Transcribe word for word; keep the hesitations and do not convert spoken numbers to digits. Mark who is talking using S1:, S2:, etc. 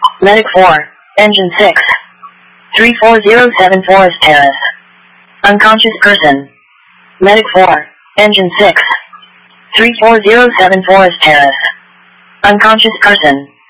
S1: Medic four, Engine six. three four zero seven Forest Terrace. Unconscious person. Medic four, Engine six. three four zero seven Forest Terrace. Unconscious person.